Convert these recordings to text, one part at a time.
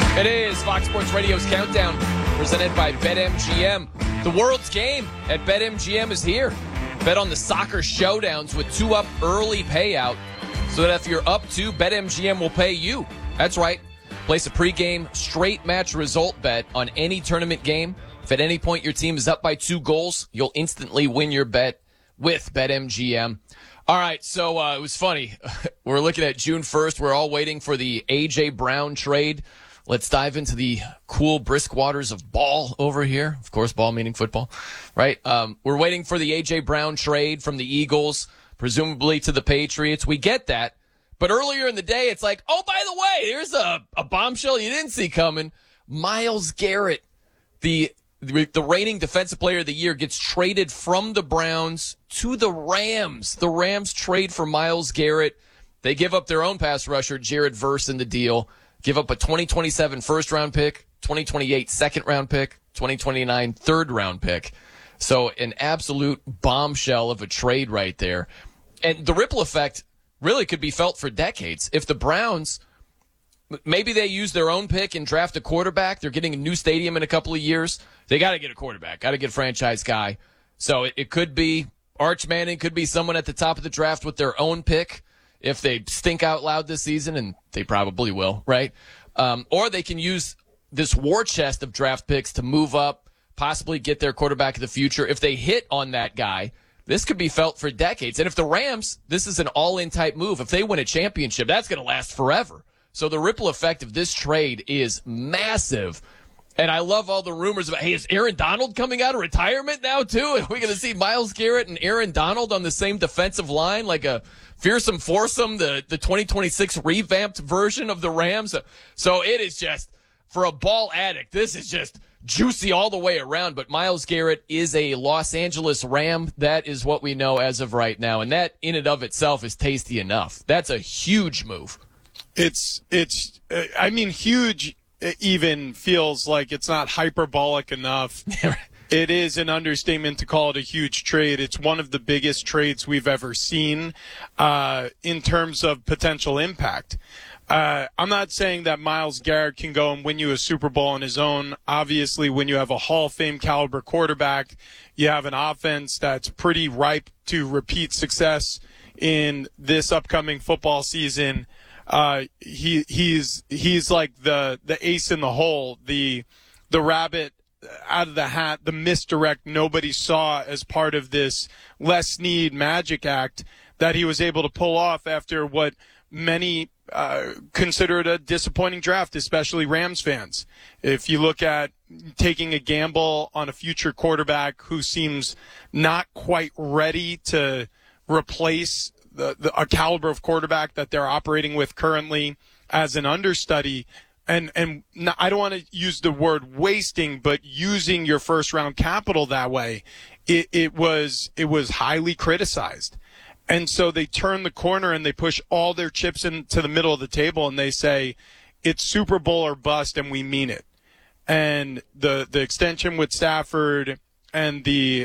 It is Fox Sports Radio's Countdown, presented by BetMGM. The world's game at BetMGM is here. Bet on the soccer showdowns with 2-up early payout, so that if you're up 2, BetMGM will pay you. That's right. Place a pregame straight match result bet on any tournament game. If at any point your team is up by 2 goals, you'll instantly win your bet with BetMGM. All right, so it was funny. We're looking at June 1st. We're all waiting for the A.J. Brown trade. Let's dive into the cool, brisk waters of ball over here. Of course, ball meaning football, right? We're waiting for the A.J. Brown trade from the Eagles, presumably to the Patriots. We get that. But earlier in the day, it's like, oh, by the way, here's a bombshell you didn't see coming. Myles Garrett, the reigning defensive player of the year, gets traded from the Browns to the Rams. The Rams trade for Myles Garrett. They give up their own pass rusher, Jared Verse, in the deal. Give up a 2027 first-round pick, 2028 second-round pick, 2029 third-round pick. So an absolute bombshell of a trade right there. And the ripple effect really could be felt for decades. If the Browns, maybe they use their own pick and draft a quarterback. They're getting a new stadium in a couple of years. They got to get a quarterback, got to get a franchise guy. So it could be Arch Manning, could be someone at the top of the draft with their own pick if they stink out loud this season, and they probably will, right? Or they can use this war chest of draft picks to move up, possibly get their quarterback of the future. If they hit on that guy, this could be felt for decades. And if the Rams, this is an all-in type move. If they win a championship, that's going to last forever. So the ripple effect of this trade is massive. And I love all the rumors about, hey, is Aaron Donald coming out of retirement now, too? Are we going to see Myles Garrett and Aaron Donald on the same defensive line, like a fearsome foursome, the 2026 revamped version of the Rams? So it is just, for a ball addict, this is just juicy all the way around. But Myles Garrett is a Los Angeles Ram. That is what we know as of right now. And that in and of itself is tasty enough. That's a huge move. Huge even feels like it's not hyperbolic enough. It is an understatement to call it a huge trade. It's one of the biggest trades we've ever seen in terms of potential impact. I'm not saying that Myles Garrett can go and win you a Super Bowl on his own. Obviously, when you have a Hall of Fame caliber quarterback, you have an offense that's pretty ripe to repeat success in this upcoming football season. He's like the ace in the hole, the rabbit out of the hat, the misdirect nobody saw as part of this Les Snead magic act that he was able to pull off after what many considered a disappointing draft, especially Rams fans. If you look at taking a gamble on a future quarterback who seems not quite ready to replace a caliber of quarterback that they're operating with currently as an understudy, and I don't want to use the word wasting, but using your first round capital that way, it was highly criticized. And so they turn the corner and they push all their chips into the middle of the table and they say, it's Super Bowl or bust, and we mean it. And the extension with Stafford and the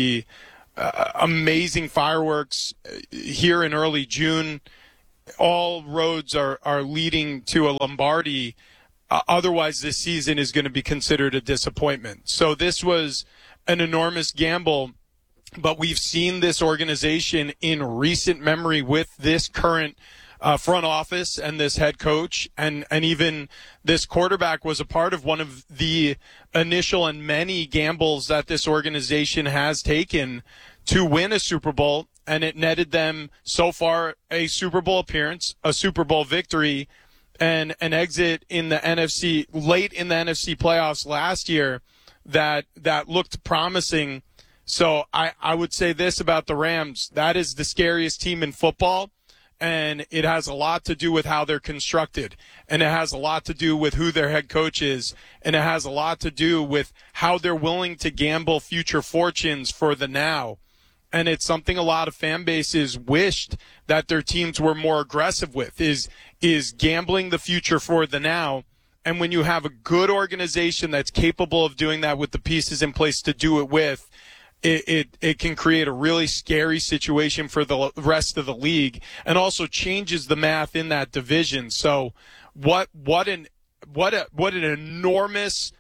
amazing fireworks here in early June, all roads are leading to a Lombardi. Otherwise, this season is going to be considered a disappointment. So this was an enormous gamble, but we've seen this organization in recent memory with this current front office and this head coach, and even this quarterback was a part of one of the initial and many gambles that this organization has taken to win a Super Bowl, and it netted them so far a Super Bowl appearance, a Super Bowl victory, and an exit in the NFC, late in the NFC playoffs last year that looked promising. So I would say this about the Rams: that is the scariest team in football. And it has a lot to do with how they're constructed. And it has a lot to do with who their head coach is. And it has a lot to do with how they're willing to gamble future fortunes for the now. And it's something a lot of fan bases wished that their teams were more aggressive with, is gambling the future for the now. And when you have a good organization that's capable of doing that with the pieces in place to do it with, it can create a really scary situation for the rest of the league, and also changes the math in that division. So what an what an enormous.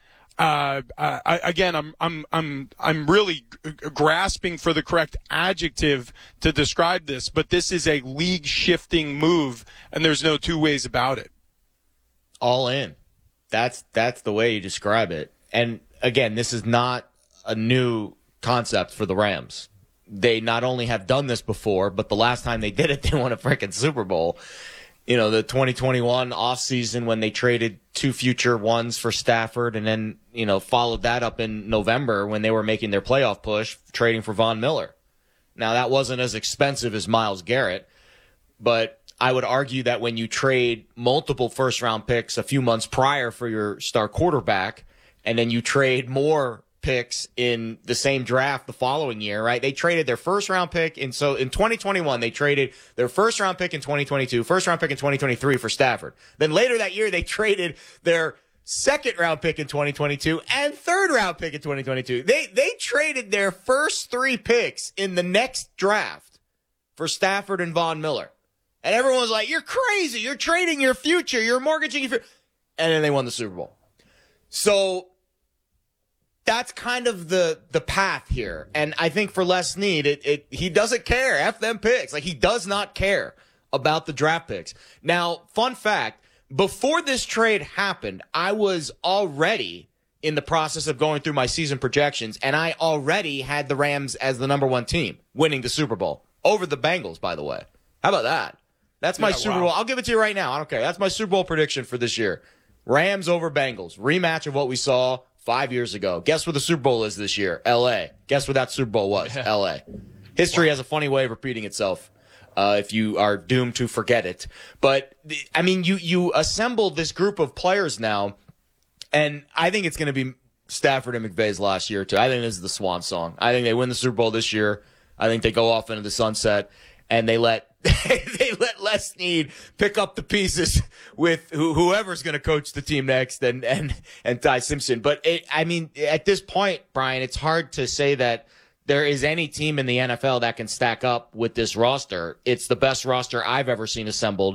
Again, I'm really grasping for the correct adjective to describe this, but this is a league shifting move, and there's no two ways about it. All in. That's the way you describe it. And again, this is not a new concept for the Rams. They not only have done this before, but the last time they did it, they won a freaking Super Bowl. You know, the 2021 offseason when they traded 2 future ones for Stafford, and then, you know, followed that up in November when they were making their playoff push, trading for Von Miller. Now, that wasn't as expensive as Myles Garrett, but I would argue that when you trade multiple first-round picks a few months prior for your star quarterback, and then you trade more picks in the same draft the following year, right? They traded their first round pick. And so in 2021, they traded their first round pick in 2022, first round pick in 2023 for Stafford. Then later that year, they traded their second round pick in 2022 and third round pick in 2022. They traded their first 3 picks in the next draft for Stafford and Von Miller. And everyone was like, you're crazy. You're trading your future. You're mortgaging your future. And then they won the Super Bowl. So that's kind of the path here. And I think for Les Snead, he doesn't care. F them picks. Like, he does not care about the draft picks. Now, fun fact, before this trade happened, I was already in the process of going through my season projections, and I already had the Rams as the number 1 team, winning the Super Bowl. Over the Bengals, by the way. How about that? That's my Super Bowl. I'll give it to you right now. I don't care. That's my Super Bowl prediction for this year. Rams over Bengals. Rematch of what we saw 5 years ago. Guess where the Super Bowl is this year? L.A. Guess where that Super Bowl was? L.A. History has a funny way of repeating itself if you are doomed to forget it. But, I mean, you assembled this group of players now, and I think it's going to be Stafford and McVay's last year, too. I think this is the swan song. I think they win the Super Bowl this year. I think they go off into the sunset, and they let Les Snead pick up the pieces with whoever's going to coach the team next and Ty Simpson. But I mean, at this point, Brian, it's hard to say that there is any team in the NFL that can stack up with this roster. It's the best roster I've ever seen assembled.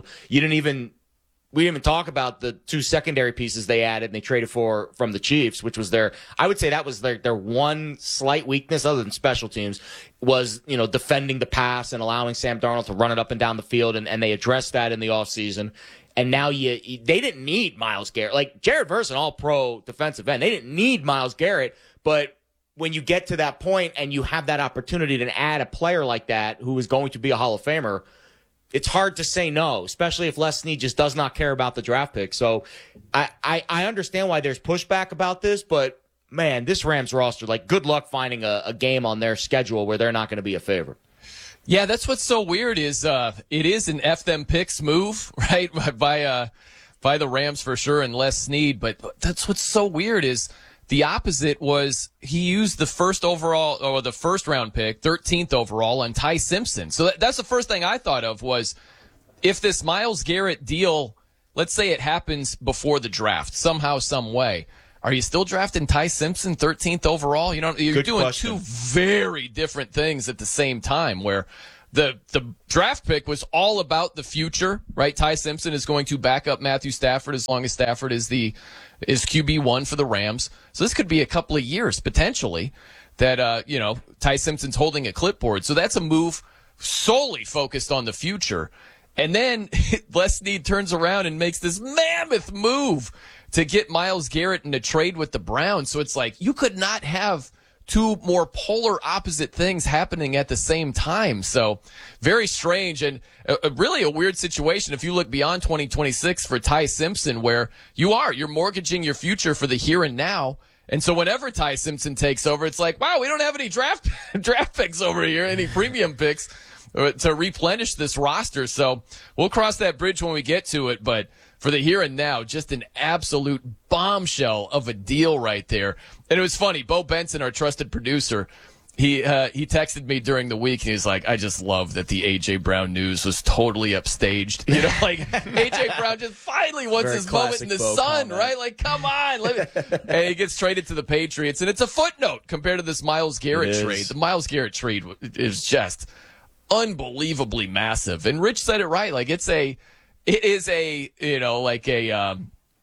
We didn't even talk about the 2 secondary pieces they added and they traded for from the Chiefs, which was I would say that was their one slight weakness other than special teams was, you know, defending the pass and allowing Sam Darnold to run it up and down the field. And they addressed that in the offseason. And now they didn't need Myles Garrett. Like, Jared Verse, an all-pro defensive end. They didn't need Myles Garrett. But when you get to that point and you have that opportunity to add a player like that who is going to be a Hall of Famer, it's hard to say no, especially if Les Snead just does not care about the draft pick. So I understand why there's pushback about this, but, man, this Rams roster, like, good luck finding a game on their schedule where they're not going to be a favorite. Yeah, that's what's so weird is it is an F them picks move, right, by the Rams for sure and Les Snead. But that's what's so weird is the opposite was he used the first overall or the first round pick, 13th overall on Ty Simpson. So that's the first thing I thought of was if this Myles Garrett deal, let's say it happens before the draft somehow, some way. Are you still drafting Ty Simpson 13th overall? You know, you're Good doing question. 2 very different things at the same time where the draft pick was all about the future, right? Ty Simpson is going to back up Matthew Stafford as long as Stafford is QB1 for the Rams. So this could be a couple of years potentially that, Ty Simpson's holding a clipboard. So that's a move solely focused on the future. And then Les Snead turns around and makes this mammoth move to get Myles Garrett in a trade with the Browns. So it's like you could not have 2 more polar opposite things happening at the same time. So very strange and really a weird situation if you look beyond 2026 for Ty Simpson where you're mortgaging your future for the here and now. And so whenever Ty Simpson takes over, it's like, wow, we don't have any draft picks over here, any premium picks to replenish this roster. So we'll cross that bridge when we get to it. But for the here and now, just an absolute bombshell of a deal right there. And it was funny. Bo Benson, our trusted producer, he texted me during the week and he was like, I just love that the A.J. Brown news was totally upstaged. You know, like A.J. Brown just finally wants his moment in the sun, right? Like, come on. And he gets traded to the Patriots. And it's a footnote compared to this Myles Garrett trade. The Myles Garrett trade is just unbelievably massive. And Rich said it right. Like, it is a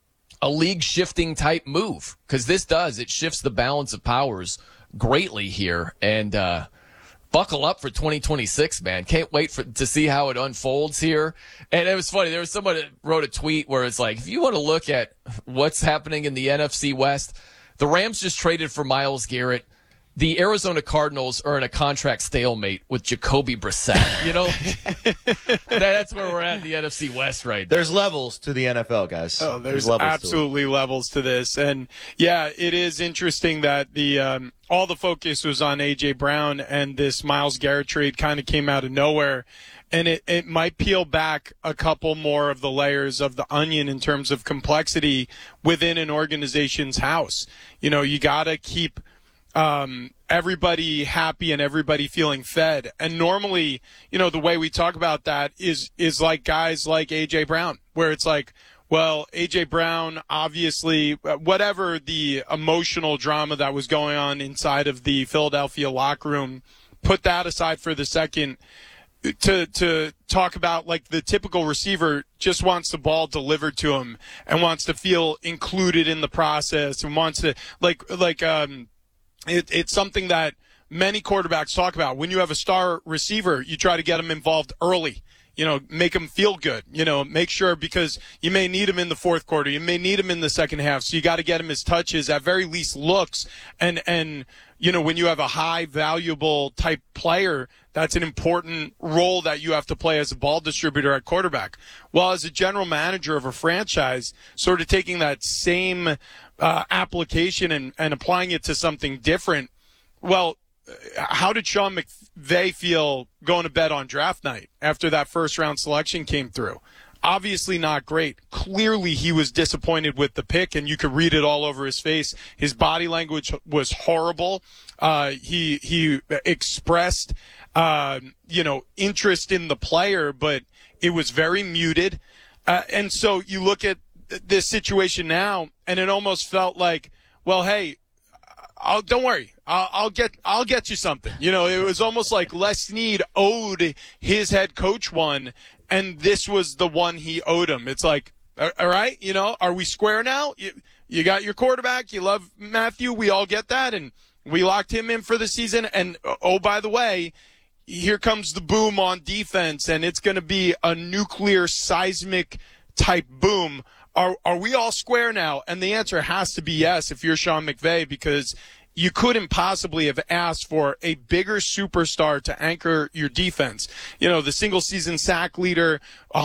a league shifting type move, because it shifts the balance of powers greatly here. And buckle up for 2026, man. Can't wait to see how it unfolds here. And it was funny. There was someone that wrote a tweet where it's like, if you want to look at what's happening in the NFC West, the Rams just traded for Myles Garrett. The Arizona Cardinals are in a contract stalemate with Jacoby Brissett. That's where we're at in the NFC West right now. There's levels to the NFL, guys. Oh, there's absolutely levels to this. And, yeah, it is interesting that the all the focus was on A.J. Brown, and this Myles Garrett trade kind of came out of nowhere. And it might peel back a couple more of the layers of the onion in terms of complexity within an organization's house. You got to keep everybody happy and everybody feeling fed. And normally, the way we talk about that is like guys like A.J. Brown, where it's like, well, A.J. Brown, obviously, whatever the emotional drama that was going on inside of the Philadelphia locker room, put that aside for the second. To talk about, like, the typical receiver just wants the ball delivered to him and wants to feel included in the process and wants to it's something that many quarterbacks talk about. When you have a star receiver, you try to get him involved early. Make him feel good. Make sure, because you may need him in the fourth quarter. You may need him in the second half. So you got to get him his touches, at very least looks. And when you have a high valuable type player, that's an important role that you have to play as a ball distributor at quarterback. Well, as a general manager of a franchise, sort of taking that same application and applying it to something different. Well, how did Sean McVay feel going to bed on draft night after that first-round selection came through? Obviously not great. Clearly he was disappointed with the pick, and you could read it all over his face. His body language was horrible. He expressed, interest in the player, but it was very muted. And so you look at this situation now, and it almost felt like, well, hey, don't worry. I'll get you something. It was almost like Les Snead owed his head coach one, and this was the one he owed him. It's like, all right, are we square now? You got your quarterback. You love Matthew. We all get that, and we locked him in for the season. And, oh, by the way, here comes the boom on defense, and it's going to be a nuclear seismic type boom. Are we all square now? And the answer has to be yes if you're Sean McVay, because you couldn't possibly have asked for a bigger superstar to anchor your defense. The single season sack leader,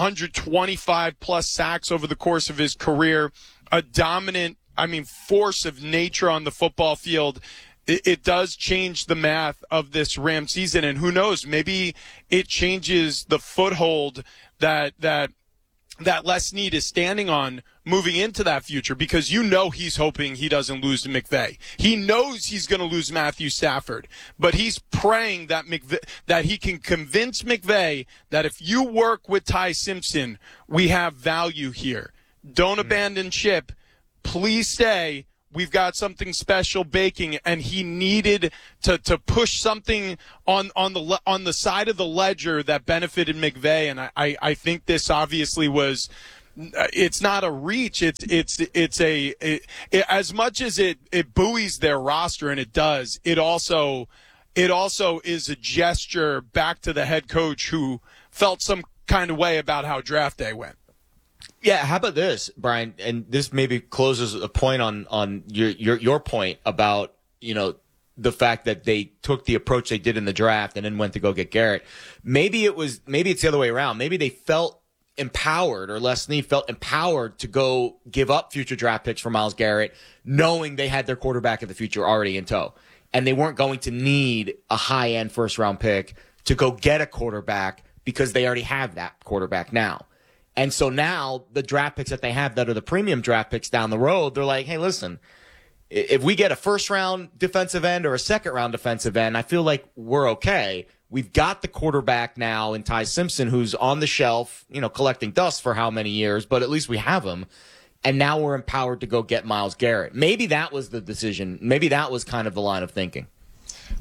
125 plus sacks over the course of his career, a dominant, force of nature on the football field. It does change the math of this Ram season, and who knows, maybe it changes the foothold that Les Snead is standing on moving into that future, because he's hoping he doesn't lose to McVay. He knows he's going to lose Matthew Stafford, but he's praying that he can convince McVay that if you work with Ty Simpson, we have value here. Don't abandon ship. Please stay. We've got something special baking, and he needed to push something on the side of the ledger that benefited McVay. And I think this obviously was. It's not a reach. It's as much as it buoys their roster, and it does. It also is a gesture back to the head coach who felt some kind of way about how draft day went. Yeah, how about this, Brian? And this maybe closes a point on your point about, the fact that they took the approach they did in the draft and then went to go get Garrett. Maybe it's the other way around. Maybe they felt empowered, or Les Snead felt empowered to go give up future draft picks for Myles Garrett, knowing they had their quarterback of the future already in tow. And they weren't going to need a high-end first-round pick to go get a quarterback, because they already have that quarterback now. And so now the draft picks that they have that are the premium draft picks down the road, they're like, hey, listen, if we get a first-round defensive end or a second-round defensive end, I feel like we're okay. We've got the quarterback now in Ty Simpson, who's on the shelf, collecting dust for how many years, but at least we have him. And now we're empowered to go get Myles Garrett. Maybe that was the decision. Maybe that was kind of the line of thinking.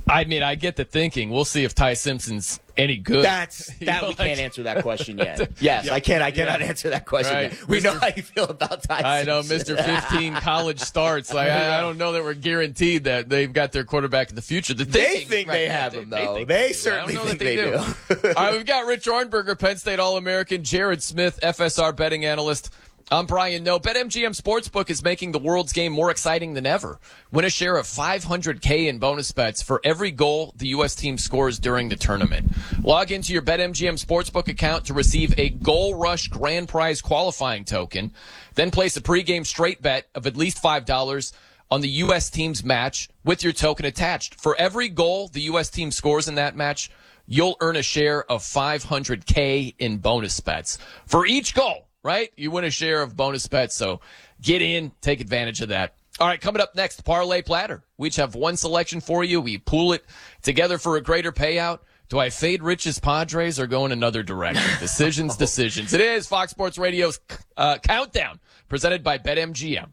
I mean, I get the thinking. We'll see if Ty Simpson's any good. We can't answer that question yet. Yes, I cannot answer that question yet. We know how you feel about Ty Simpson. I know, Mr. 15 college starts. Like, I don't know that we're guaranteed that they've got their quarterback in the future. They think they have him, though. They certainly think they do. All right, we've got Rich Ornberger, Penn State All-American, Jared Smith, FSR betting analyst. I'm Brian Noe. BetMGM Sportsbook is making the World's Game more exciting than ever. Win a share of $500K in bonus bets for every goal the U.S. team scores during the tournament. Log into your BetMGM Sportsbook account to receive a Goal Rush Grand Prize qualifying token. Then place a pregame straight bet of at least $5 on the U.S. team's match with your token attached. For every goal the U.S. team scores in that match, you'll earn a share of $500K in bonus bets. For each goal, right? You win a share of bonus bets, so get in, take advantage of that. All right, coming up next, Parlay Platter. We each have one selection for you. We pool it together for a greater payout. Do I fade Rich's Padres or go in another direction? Decisions. It is Fox Sports Radio's Countdown, presented by BetMGM.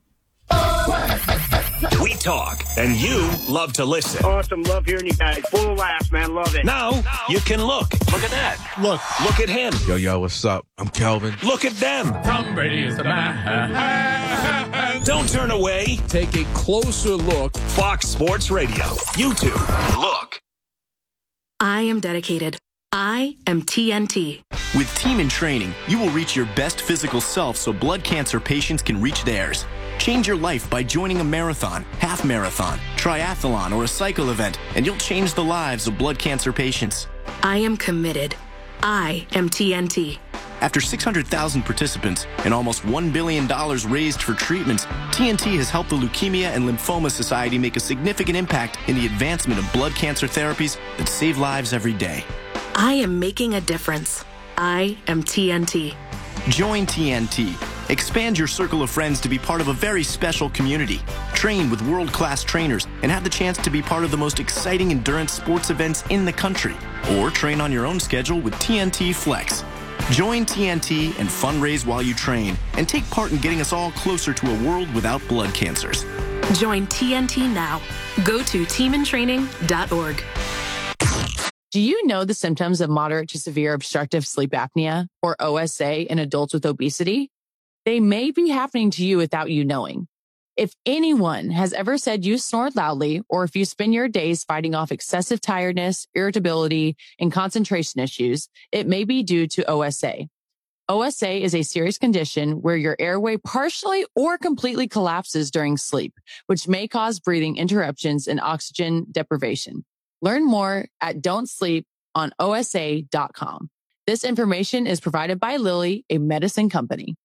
We talk, and you love to listen. Awesome. Love hearing you guys. Full of laughs, man. Love it. Now you can look. Look at that. Look at him. Yo, what's up? I'm Kelvin. Look at them. Tom Brady is the man. Don't turn away. Take a closer look. Fox Sports Radio. YouTube. Look. I am dedicated. I am TNT. With Team in Training, you will reach your best physical self so blood cancer patients can reach theirs. Change your life by joining a marathon, half marathon, triathlon, or a cycle event, and you'll change the lives of blood cancer patients. I am committed. I am TNT. After 600,000 participants and almost $1 billion raised for treatments, TNT has helped the Leukemia and Lymphoma Society make a significant impact in the advancement of blood cancer therapies that save lives every day. I am making a difference. I am TNT. Join TNT. Expand your circle of friends to be part of a very special community. Train with world-class trainers and have the chance to be part of the most exciting endurance sports events in the country. Or train on your own schedule with TNT Flex. Join TNT and fundraise while you train and take part in getting us all closer to a world without blood cancers. Join TNT now. Go to teamintraining.org. Do you know the symptoms of moderate to severe obstructive sleep apnea, or OSA, in adults with obesity? They may be happening to you without you knowing. If anyone has ever said you snore loudly, or if you spend your days fighting off excessive tiredness, irritability, and concentration issues, it may be due to OSA. OSA is a serious condition where your airway partially or completely collapses during sleep, which may cause breathing interruptions and oxygen deprivation. Learn more at don'tsleeponosa.com. This information is provided by Lilly, a medicine company.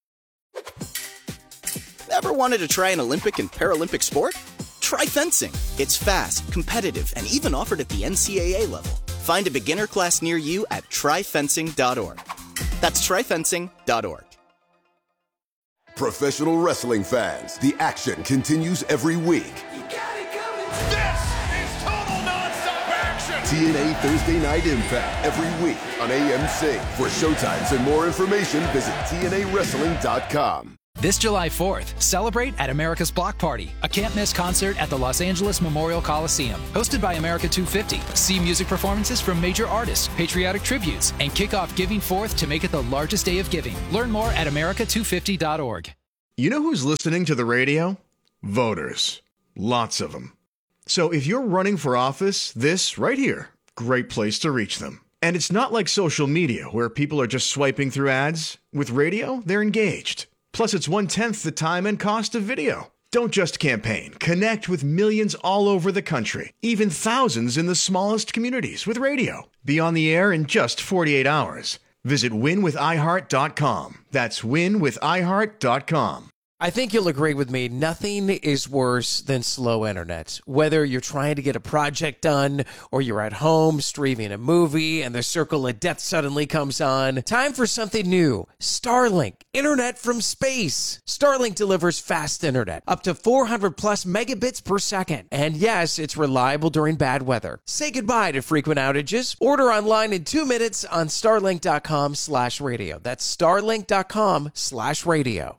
Ever wanted to try an Olympic and Paralympic sport? Try fencing. It's fast, competitive, and even offered at the NCAA level. Find a beginner class near you at tryfencing.org. That's tryfencing.org. Professional wrestling fans, the action continues every week. TNA Thursday Night Impact every week on AMC. For showtimes and more information, visit TNAWrestling.com. This July 4th, celebrate at America's Block Party, a can't-miss concert at the Los Angeles Memorial Coliseum. Hosted by America 250, see music performances from major artists, patriotic tributes, and kick off Giving Forth to make it the largest day of giving. Learn more at America250.org. You know who's listening to the radio? Voters. Lots of them. So if you're running for office, this right here, great place to reach them. And it's not like social media where people are just swiping through ads. With radio, they're engaged. Plus, it's 1/10 the time and cost of video. Don't just campaign. Connect with millions all over the country, even thousands in the smallest communities with radio. Be on the air in just 48 hours. Visit winwithiheart.com. That's winwithiheart.com. I think you'll agree with me, nothing is worse than slow internet. Whether you're trying to get a project done or you're at home streaming a movie and the circle of death suddenly comes on, time for something new. Starlink, internet from space. Starlink delivers fast internet, up to 400 plus megabits per second. And yes, it's reliable during bad weather. Say goodbye to frequent outages. Order online in 2 minutes on starlink.com/radio. That's starlink.com/radio.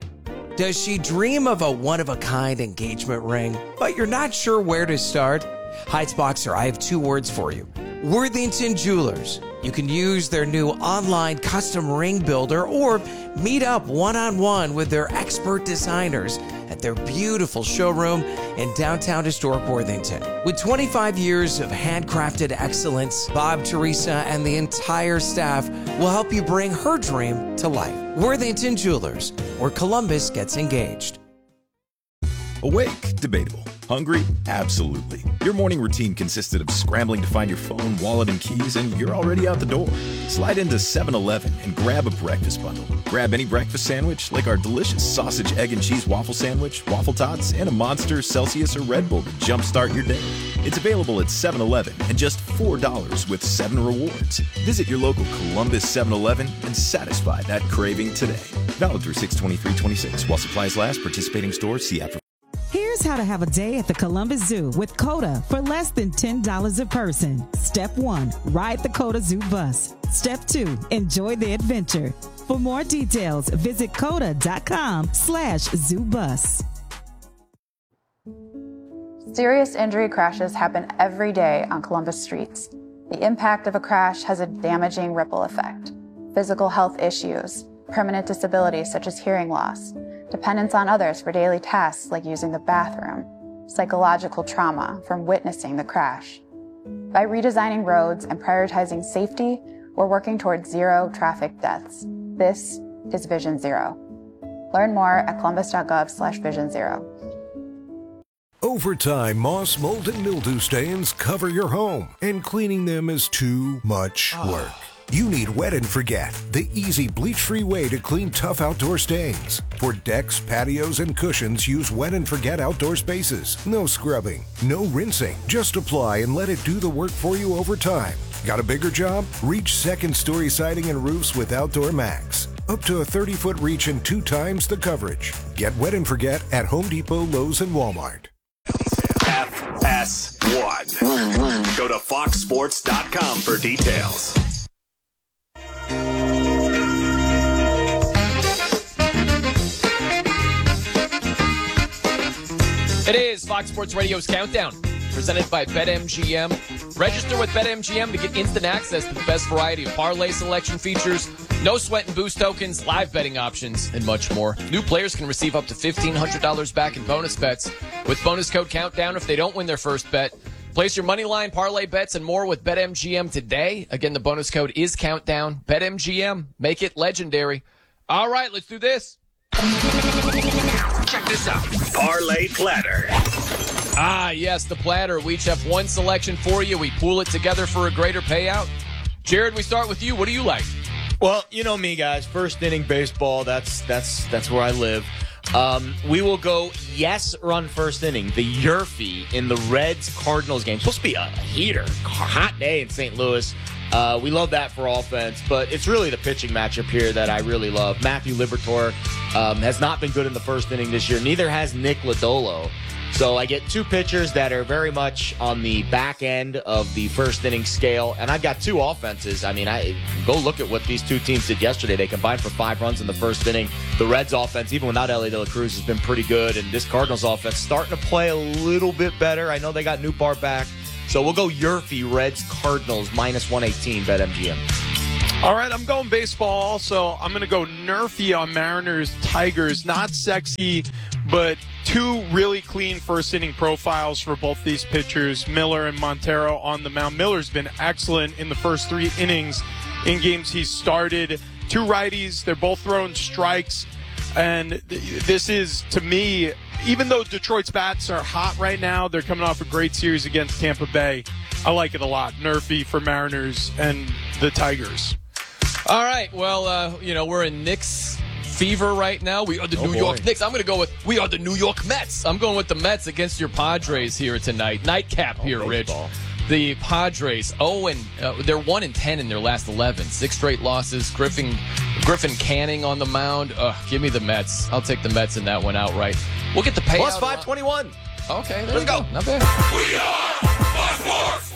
Does she dream of a one-of-a-kind engagement ring, but you're not sure where to start? Heitzboxer, I have 2 words for you. Worthington Jewelers. You can use their new online custom ring builder or meet up one-on-one with their expert designers at their beautiful showroom in downtown historic Worthington. With 25 years of handcrafted excellence, Bob, Teresa, and the entire staff will help you bring her dream to life. Worthington Jewelers, where Columbus gets engaged. Awake? Debatable. Hungry? Absolutely. Your morning routine consisted of scrambling to find your phone, wallet, and keys, and you're already out the door. Slide into 7-Eleven and grab a breakfast bundle. Grab any breakfast sandwich, like our delicious sausage, egg, and cheese waffle sandwich, waffle tots, and a Monster, Celsius, or Red Bull to jumpstart your day. It's available at 7-Eleven and just $4 with 7 rewards. Visit your local Columbus 7-Eleven and satisfy that craving today. Valid through 6/23/26. While supplies last, participating stores, see app for. Here's how to have a day at the Columbus Zoo with COTA for less than $10 a person. Step 1, ride the COTA Zoo bus. Step 2, enjoy the adventure. For more details, visit COTA.com/ZooBus. Serious injury crashes happen every day on Columbus streets. The impact of a crash has a damaging ripple effect. Physical health issues, permanent disabilities such as hearing loss, dependence on others for daily tasks like using the bathroom, psychological trauma from witnessing the crash. By redesigning roads and prioritizing safety, we're working towards 0 traffic deaths. This is Vision Zero. Learn more at columbus.gov/Vision Zero. Over time, moss, mold, and mildew stains cover your home, and cleaning them is too much work. You need Wet and Forget, the easy bleach-free way to clean tough outdoor stains. For decks, patios, and cushions, use Wet and Forget outdoor spaces. No scrubbing, no rinsing. Just apply and let it do the work for you over time. Got a bigger job? Reach second-story siding and roofs with Outdoor Max. Up to a 30-foot reach and 2 times the coverage. Get Wet and Forget at Home Depot, Lowe's, and Walmart. FS1. Go to foxsports.com for details. It is Fox Sports Radio's Countdown, presented by BetMGM. Register with BetMGM to get instant access to the best variety of parlay selection features, no sweat and boost tokens, live betting options, and much more. New players can receive up to $1,500 back in bonus bets with bonus code Countdown if they don't win their first bet. Place your money line, parlay bets, and more with BetMGM today. Again, the bonus code is Countdown. BetMGM. Make it legendary. All right, let's do this. Check this out. Parlay Platter. Ah, yes, the platter. We each have one selection for you. We pool it together for a greater payout. Jared, we start with you. What do you like? Well, you know me, guys. First inning baseball, that's where I live. We will go run first inning. The Yerfie in the Reds-Cardinals game. Supposed to be a heater. Hot day in St. Louis. We love that for offense, but it's really the pitching matchup here that I really love. Matthew Liberatore has not been good in the first inning this year. Neither has Nick Lodolo. So I get 2 pitchers that are very much on the back end of the first inning scale, and I've got 2 offenses. I mean, go look at what these 2 teams did yesterday. They combined for 5 runs in the first inning. The Reds offense, even without Ellie De La Cruz, has been pretty good, and this Cardinals offense starting to play a little bit better. I know they got Nootbaar back. So we'll go Yerfie, Reds, Cardinals, -118, BetMGM. All right, I'm going baseball also. I'm going to go Nerfy on Mariners, Tigers. Not sexy, but 2 really clean first-inning profiles for both these pitchers, Miller and Montero on the mound. Miller's been excellent in the first 3 innings in games he's started. 2 righties, they're both throwing strikes. And this is, to me, even though Detroit's bats are hot right now, they're coming off a great series against Tampa Bay. I like it a lot. Nerfy for Mariners and the Tigers. All right. Well, we're in Knicks fever right now. We are the New York Knicks. I'm going to go with we are the New York Mets. I'm going with the Mets against your Padres here tonight. Nightcap here, Rich. The Padres, they're 1-10 in their last 11. 6 straight losses. Griffin Canning on the mound. Give me the Mets. I'll take the Mets in that one outright. We'll get the payout. Plus 521. Okay, let's go. Not bad. We are Fox.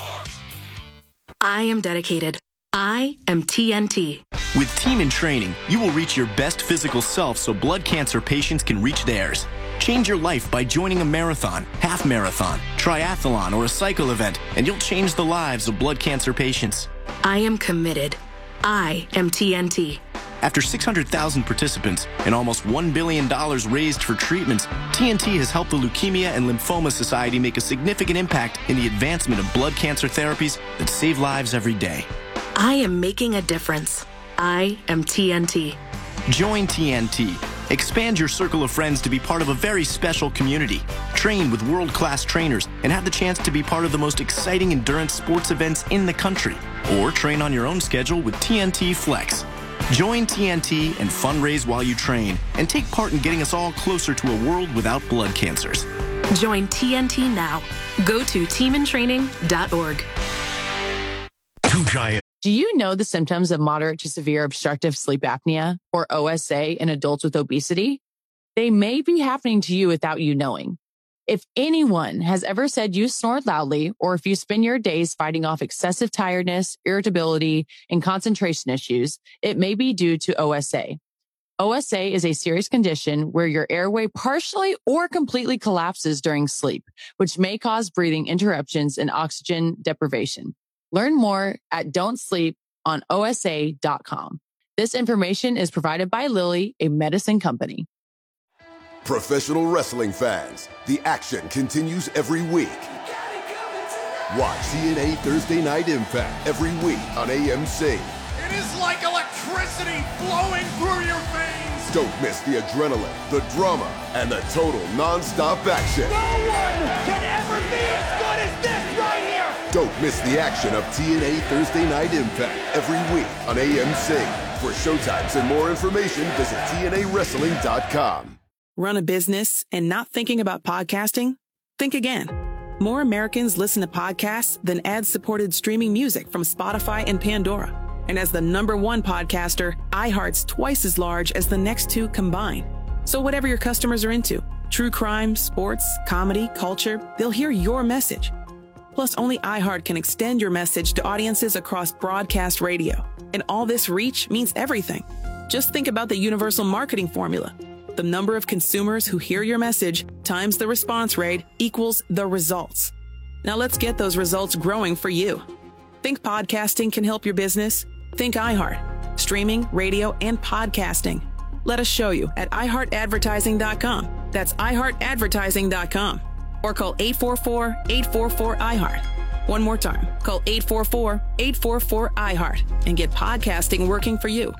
I am dedicated. I am TNT. With Team in Training, you will reach your best physical self so blood cancer patients can reach theirs. Change your life by joining a marathon, half marathon, triathlon, or a cycle event, and you'll change the lives of blood cancer patients. I am committed. I am TNT. After 600,000 participants and almost $1 billion raised for treatments, TNT has helped the Leukemia and Lymphoma Society make a significant impact in the advancement of blood cancer therapies that save lives every day. I am making a difference. I am TNT. Join TNT. Expand your circle of friends to be part of a very special community. Train with world-class trainers and have the chance to be part of the most exciting endurance sports events in the country. Or train on your own schedule with TNT Flex. Join TNT and fundraise while you train and take part in getting us all closer to a world without blood cancers. Join TNT now. Go to teamintraining.org. Do you know the symptoms of moderate to severe obstructive sleep apnea, or OSA, in adults with obesity? They may be happening to you without you knowing. If anyone has ever said you snore loudly, or if you spend your days fighting off excessive tiredness, irritability, and concentration issues, it may be due to OSA. OSA is a serious condition where your airway partially or completely collapses during sleep, which may cause breathing interruptions and oxygen deprivation. Learn more at don'tsleeponosa.com. This information is provided by Lilly, a medicine company. Professional wrestling fans, the action continues every week. Watch TNA Thursday Night Impact every week on AMC. It is like electricity flowing through your veins. Don't miss the adrenaline, the drama, and the total non-stop action. No one can ever be as good as this right here. Don't miss the action of TNA Thursday Night Impact every week on AMC. For showtimes and more information, visit TNAWrestling.com. Run a business and not thinking about podcasting? Think again. More Americans listen to podcasts than ad-supported streaming music from Spotify and Pandora. And as the #1 podcaster, iHeart's twice as large as the next two combined. So whatever your customers are into, true crime, sports, comedy, culture, they'll hear your message. Plus, only iHeart can extend your message to audiences across broadcast radio. And all this reach means everything. Just think about the universal marketing formula. The number of consumers who hear your message times the response rate equals the results. Now let's get those results growing for you. Think podcasting can help your business? Think iHeart. Streaming, radio, and podcasting. Let us show you at iHeartAdvertising.com. That's iHeartAdvertising.com. Or call 844-844-iHeart. One more time, call 844-844-iHeart and get podcasting working for you.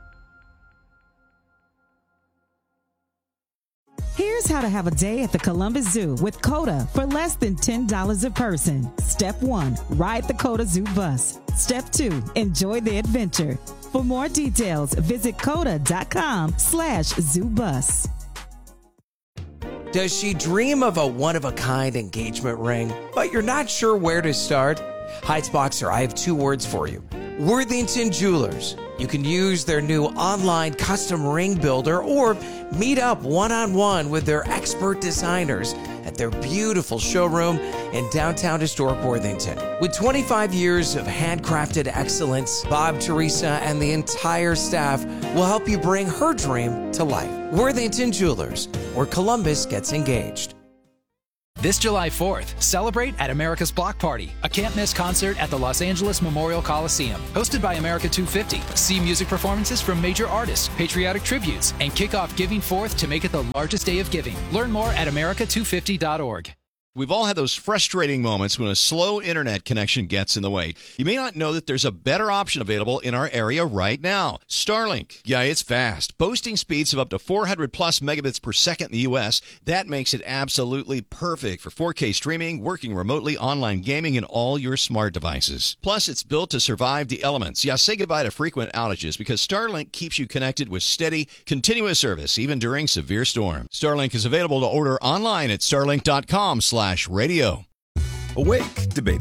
Here's how to have a day at the Columbus Zoo with COTA for less than $10 a person. Step 1, ride the COTA Zoo bus. Step 2, enjoy the adventure. For more details, visit COTA.com/ZooBus. Does she dream of a one-of-a-kind engagement ring, but you're not sure where to start? Heights Boxer, I have 2 words for you. Worthington Jewelers. You can use their new online custom ring builder or meet up one-on-one with their expert designers at their beautiful showroom in downtown historic Worthington. With 25 years of handcrafted excellence, Bob, Teresa, and the entire staff will help you bring her dream to life. Worthington Jewelers, where Columbus gets engaged. This July 4th, celebrate at America's Block Party, a can't-miss concert at the Los Angeles Memorial Coliseum. Hosted by America 250. See music performances from major artists, patriotic tributes, and kick off Giving Forth to make it the largest day of giving. Learn more at america250.org. We've all had those frustrating moments when a slow internet connection gets in the way. You may not know that there's a better option available in our area right now. Starlink. Yeah, it's fast. Boasting speeds of up to 400 plus megabits per second in the U.S. That makes it absolutely perfect for 4K streaming, working remotely, online gaming, and all your smart devices. Plus, it's built to survive the elements. Yeah, say goodbye to frequent outages because Starlink keeps you connected with steady, continuous service, even during severe storms. Starlink is available to order online at starlink.com/radio. Awake, debatable.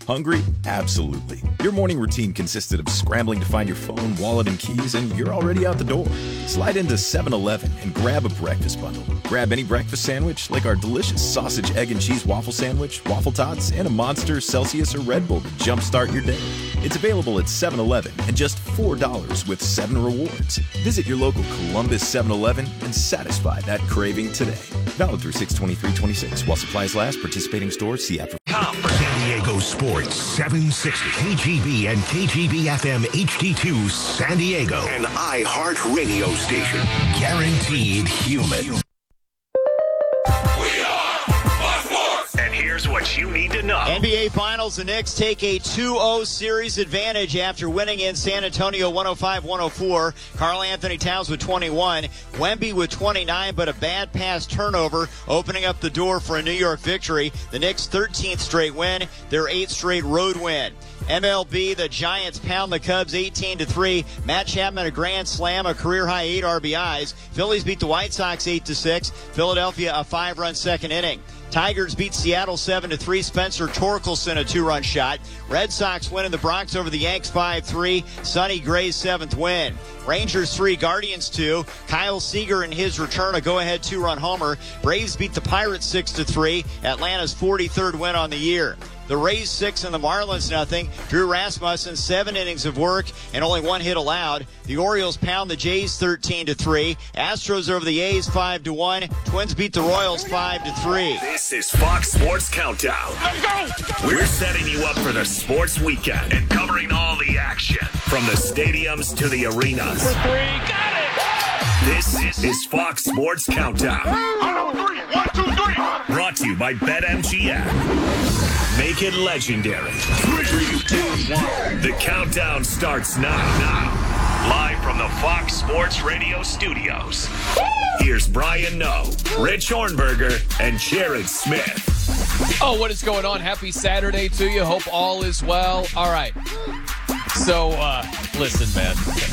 Hungry? Absolutely. Your morning routine consisted of scrambling to find your phone, wallet, and keys, and you're already out the door. Slide into 7-Eleven and grab a breakfast bundle. Grab any breakfast sandwich, like our delicious sausage, egg, and cheese waffle sandwich, waffle tots, and a Monster, Celsius, or Red Bull to jumpstart your day. It's available at 7-Eleven and just $4 with 7 rewards. Visit your local Columbus 7-Eleven and satisfy that craving today. Valid through 6/23/26 while supplies last. Participating stores, see app for... San Diego Sports 760 KGB and KGB FM HD2 San Diego, an iHeart radio station. Guaranteed human. And here's what you need to know. NBA Finals, the Knicks take a 2-0 series advantage after winning in San Antonio 105-104. Karl Anthony Towns with 21, Wemby with 29, but a bad pass turnover opening up the door for a New York victory. The Knicks' 13th straight win, their 8th straight road win. MLB, the Giants pound the Cubs 18-3. Matt Chapman a grand slam, a career-high 8 RBIs. Phillies beat the White Sox 8-6. Philadelphia a 5-run second inning. Tigers beat Seattle 7-3. Spencer Torkelson a 2-run shot. Red Sox win in the Bronx over the Yanks 5-3. Sonny Gray's 7th win. Rangers 3, Guardians 2. Kyle Seager in his return a go-ahead 2-run homer. Braves beat the Pirates 6-3. Atlanta's 43rd win on the year. The Rays 6 and the Marlins nothing. Drew Rasmussen 7 innings of work and only 1 hit allowed. The Orioles pound the Jays 13-3. Astros over the A's 5-1. Twins beat the Royals 5-3. This is Fox Sports Countdown. We're setting you up for the sports weekend and covering all the action from the stadiums to the arenas. For 3, got it! This is Fox Sports Countdown. 1, 2, 3. Brought to you by BetMGM. Make it legendary. 3, 2, 1. The countdown starts now. Live from the Fox Sports Radio studios. Here's Brian Noe, Rich Hornberger, and Jared Smith. Oh, what is going on? Happy Saturday to you. Hope all is well. All right. So, listen, man.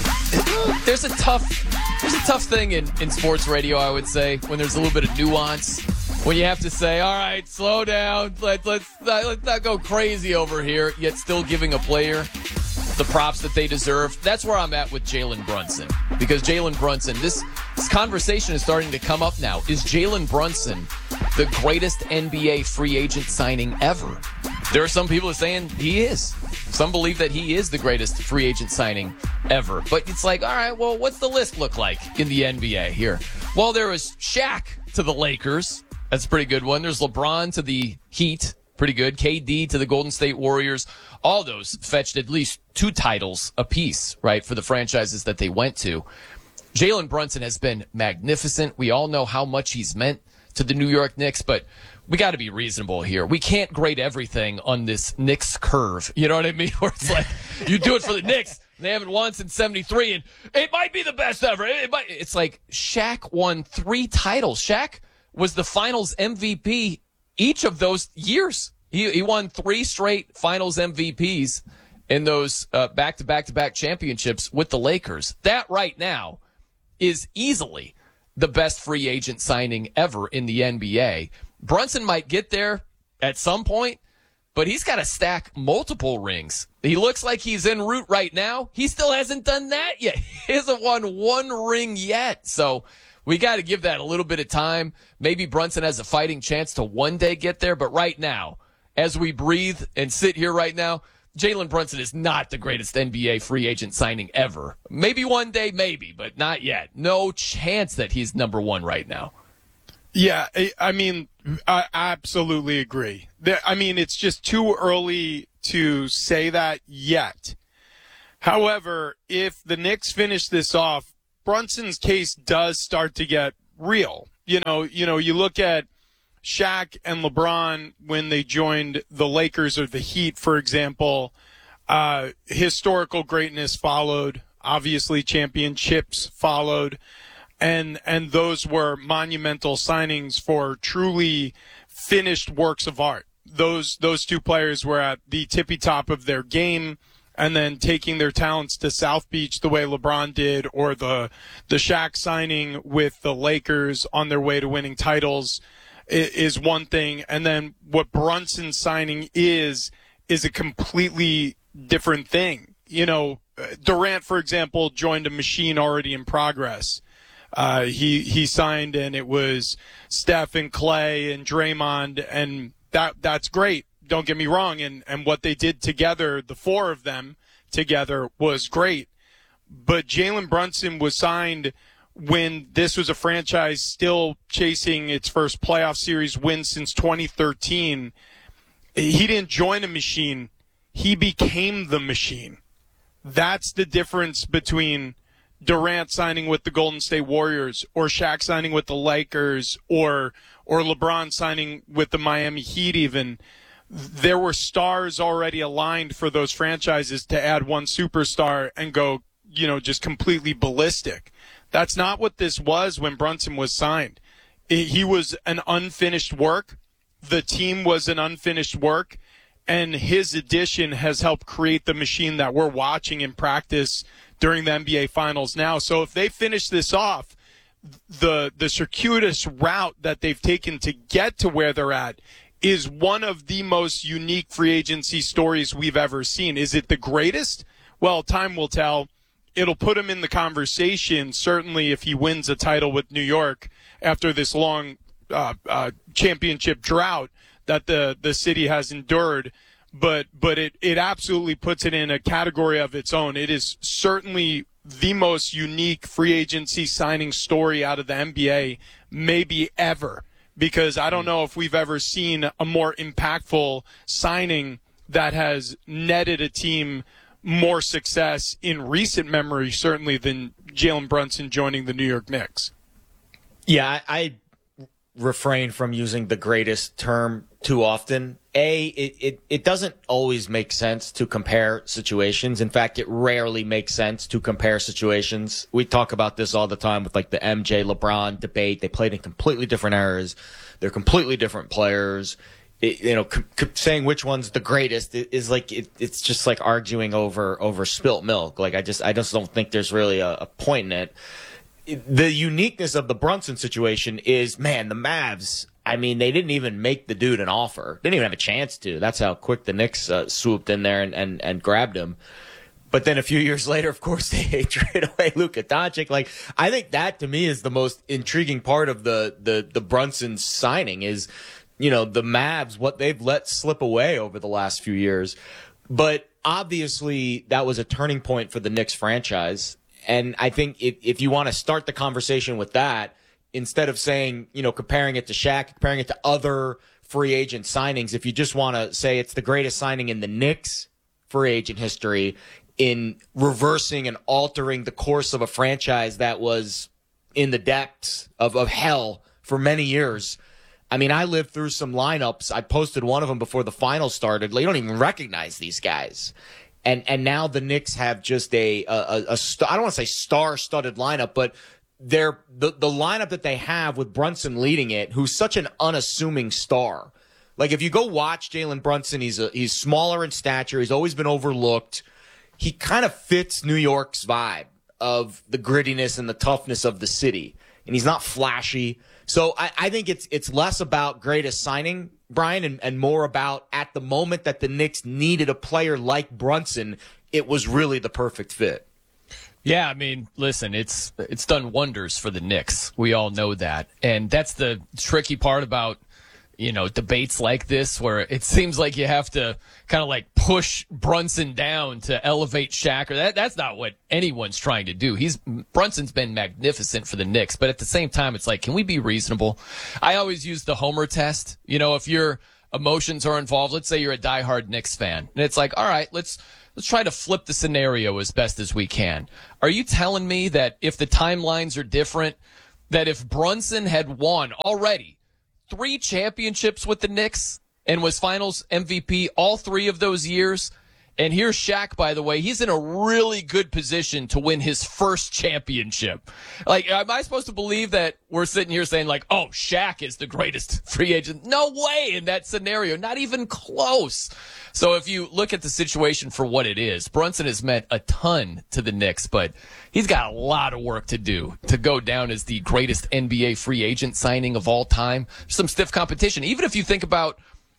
There's a tough thing in sports radio, I would say, when there's a little bit of nuance. When you have to say, all right, slow down, let's not go crazy over here, yet still giving a player the props that they deserve. That's where I'm at with Jalen Brunson. Because Jalen Brunson, this conversation is starting to come up now. Is Jalen Brunson the greatest NBA free agent signing ever? There are some people saying he is. Some believe that he is the greatest free agent signing ever. But it's like, all right, well, what's the list look like in the NBA here? Well, there was Shaq to the Lakers. That's a pretty good one. There's LeBron to the Heat. Pretty good. KD to the Golden State Warriors. All those fetched at least 2 titles apiece, right, for the franchises that they went to. Jalen Brunson has been magnificent. We all know how much he's meant to the New York Knicks, but we got to be reasonable here. We can't grade everything on this Knicks curve. You know what I mean? Where it's like, you do it for the Knicks. They haven't won since 73, and it might be the best ever. It's like Shaq won 3 titles. Shaq was the finals MVP each of those years. He won 3 straight finals MVPs in those back-to-back championships with the Lakers. That right now is easily the best free agent signing ever in the NBA. Brunson might get there at some point, but he's got to stack multiple rings. He looks like he's en route right now. He still hasn't done that yet. He hasn't won 1 ring yet. So we got to give that a little bit of time. Maybe Brunson has a fighting chance to one day get there, but right now, as we breathe and sit here right now, Jalen Brunson is not the greatest NBA free agent signing ever. Maybe one day, maybe, but not yet. No chance that he's number 1 right now. Yeah, I mean, I absolutely agree. I mean, it's just too early to say that yet. However, if the Knicks finish this off, Brunson's case does start to get real. You look at Shaq and LeBron when they joined the Lakers or the Heat, for example. Historical greatness followed. Obviously, championships followed. And those were monumental signings for truly finished works of art. Those 2 players were at the tippy top of their game, and then taking their talents to South Beach the way LeBron did, or the Shaq signing with the Lakers on their way to winning titles is one thing. And then what Brunson signing is is a completely different thing. You know, Durant, for example, joined a machine already in progress. He signed, and it was Steph and Clay and Draymond, and that's great. Don't get me wrong. And what they did together, the four of them together, was great. But Jalen Brunson was signed when this was a franchise still chasing its first playoff series win since 2013. He didn't join a machine. He became the machine. That's the difference between Durant signing with the Golden State Warriors, or Shaq signing with the Lakers, or LeBron signing with the Miami Heat even. There were stars already aligned for those franchises to add one superstar and go, you know, just completely ballistic. That's not what this was when Brunson was signed. He was an unfinished work. The team was an unfinished work. And his addition has helped create the machine that we're watching in practice during the NBA Finals now. So if they finish this off, the circuitous route that they've taken to get to where they're at is one of the most unique free agency stories we've ever seen. Is it the greatest? Well, time will tell. It'll put him in the conversation, certainly if he wins a title with New York after this long championship drought that the city has endured. But it absolutely puts it in a category of its own. It is certainly the most unique free agency signing story out of the NBA, maybe ever, because I don't know if we've ever seen a more impactful signing that has netted a team more success in recent memory, certainly, than Jalen Brunson joining the New York Knicks. Yeah, I refrain from using the greatest term too often. It doesn't always make sense to compare situations. In fact, it rarely makes sense to compare situations. We talk about this all the time with like the MJ LeBron debate. They played in completely different eras. They're completely different players. Saying which one's the greatest is like it's just like arguing over spilt milk. Like I just don't think there's really a point in it. The uniqueness of the Brunson situation is, man, the Mavs, I mean, they didn't even make the dude an offer. They didn't even have a chance to. That's how quick the Knicks swooped in there and grabbed him. But then a few years later, of course, they traded away Luka Doncic. Like, I think that to me is the most intriguing part of the Brunson signing is, you know, the Mavs, what they've let slip away over the last few years. But obviously that was a turning point for the Knicks franchise. And I think if you want to start the conversation with that, instead of saying, you know, comparing it to Shaq, comparing it to other free agent signings, if you just want to say it's the greatest signing in the Knicks free agent history, in reversing and altering the course of a franchise that was in the depths of hell for many years. I mean, I lived through some lineups. I posted one of them before the finals started. You don't even recognize these guys. And now the Knicks have just I don't want to say star-studded lineup, but the lineup that they have with Brunson leading it, who's such an unassuming star. Like, if you go watch Jalen Brunson, he's smaller in stature. He's always been overlooked. He kind of fits New York's vibe of the grittiness and the toughness of the city. And he's not flashy. So I think it's less about greatest signing, Brian, and more about at the moment that the Knicks needed a player like Brunson, it was really the perfect fit. Yeah, I mean, listen, it's done wonders for the Knicks. We all know that. And that's the tricky part about, you know, debates like this, where it seems like you have to kind of like push Brunson down to elevate Shaq. Or that's not what anyone's trying to do. Brunson's been magnificent for the Knicks, but at the same time, it's like, can we be reasonable? I always use the Homer test. You know, if your emotions are involved, let's say you're a diehard Knicks fan, and it's like, all right, let's try to flip the scenario as best as we can. Are you telling me that if the timelines are different, that if Brunson had won already 3 championships with the Knicks and was finals MVP all 3 of those years, and here's Shaq, by the way, he's in a really good position to win his first championship. Like, am I supposed to believe that we're sitting here saying, like, oh, Shaq is the greatest free agent? No way in that scenario, not even close. So if you look at the situation for what it is, Brunson has meant a ton to the Knicks, but he's got a lot of work to do to go down as the greatest NBA free agent signing of all time. Some stiff competition. Even if you think about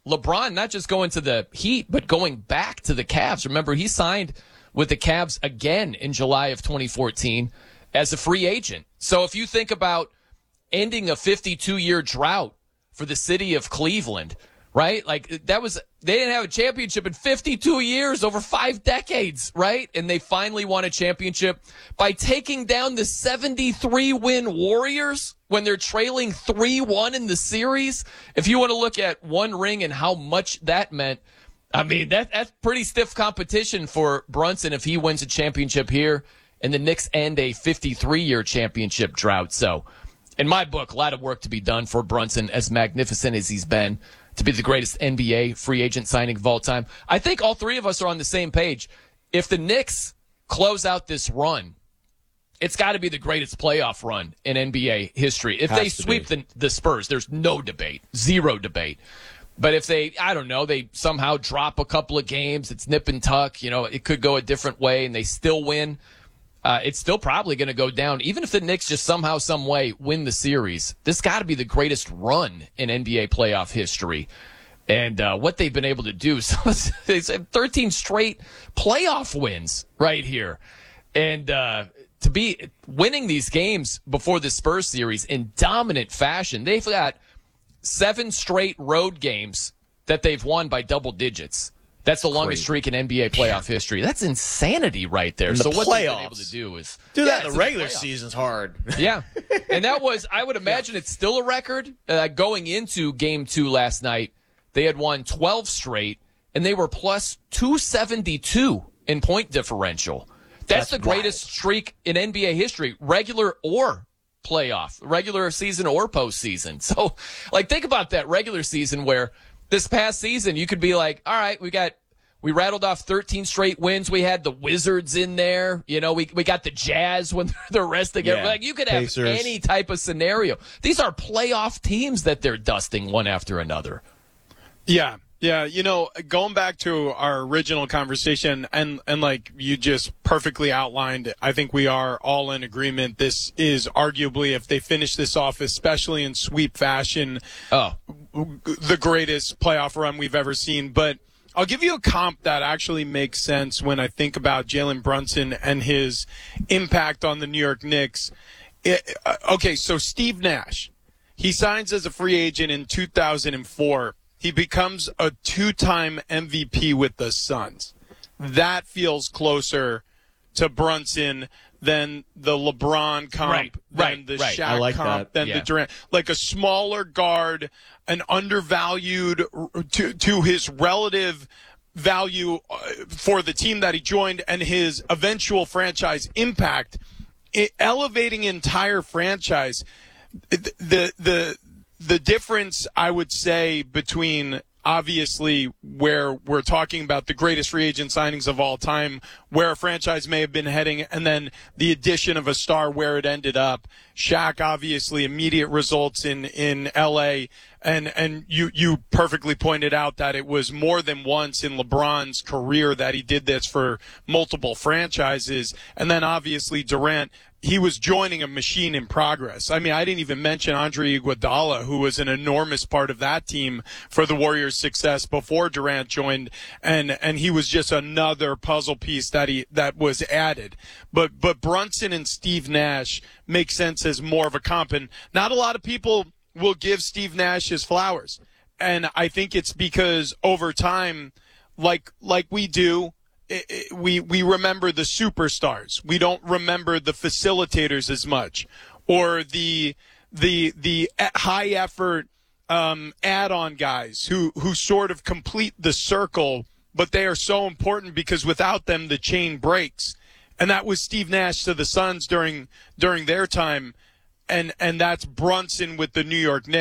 LeBron not just going to the Heat, but going back to the Cavs. Remember, he signed with the Cavs again in July of 2014 as a free agent. So if you think about ending a 52-year drought for the city of Cleveland, right? Like they didn't have a championship in 52 years, over 5 decades, right? And they finally won a championship by taking down the 73-win Warriors when they're trailing 3-1 in the series. If you want to look at one ring and how much that meant, I mean, that's pretty stiff competition for Brunson if he wins a championship here and the Knicks end a 53-year championship drought. So in my book, a lot of work to be done for Brunson, as magnificent as he's been, to be the greatest NBA free agent signing of all time. I think all three of us are on the same page. If the Knicks close out this run, it's got to be the greatest playoff run in NBA history. If they sweep the Spurs, there's no debate, zero debate. But if they, I don't know, they somehow drop a couple of games, it's nip and tuck, it could go a different way, and they still win, it's still probably going to go down. Even if the Knicks just somehow, some way win the series, this got to be the greatest run in NBA playoff history. And what they've been able to do, so it's 13 straight playoff wins right here. And to be winning these games before the Spurs series in dominant fashion, they've got 7 straight road games that they've won by double digits. That's the longest streak in NBA playoff history. That's insanity right there. So what they've been able to do is that in the regular season's hard. Yeah. And that was, I would imagine it's still a record. Going into game 2 last night, they had won 12 straight, and they were plus 272 in point differential. That's the greatest streak in NBA history, regular or playoff, regular season or postseason. So, think about that regular season where this past season, you could be like, all right, we rattled off 13 straight wins. We had the Wizards in there. We got the Jazz when they're resting. Yeah. You could have Pacers. Any type of scenario. These are playoff teams that they're dusting one after another. Yeah. Yeah, going back to our original conversation and like you just perfectly outlined, I think we are all in agreement. This is arguably, if they finish this off, especially in sweep fashion, the greatest playoff run we've ever seen. But I'll give you a comp that actually makes sense when I think about Jalen Brunson and his impact on the New York Knicks. So Steve Nash, he signs as a free agent in 2004. He becomes a 2-time MVP with the Suns. That feels closer to Brunson than the LeBron comp, than the Shaq comp, than the Durant. Like a smaller guard, an undervalued to his relative value for the team that he joined and his eventual franchise impact, elevating entire franchise. The difference, I would say, between obviously where we're talking about the greatest free agent signings of all time, where a franchise may have been heading, and then the addition of a star where it ended up. Shaq, obviously, immediate results in L.A., and you perfectly pointed out that it was more than once in LeBron's career that he did this for multiple franchises. And then, obviously, Durant, he was joining a machine in progress. I mean, I didn't even mention Andre Iguodala, who was an enormous part of that team for the Warriors' success before Durant joined, and he was just another puzzle piece that was added. But Brunson and Steve Nash make sense as more of a comp, and not a lot of people will give Steve Nash his flowers. And I think it's because over time, like we do, we remember the superstars. We don't remember the facilitators as much, or the high effort add-on guys who sort of complete the circle, but they are so important because without them the chain breaks. And that was Steve Nash to the Suns during their time, and that's Brunson with the New York Knicks.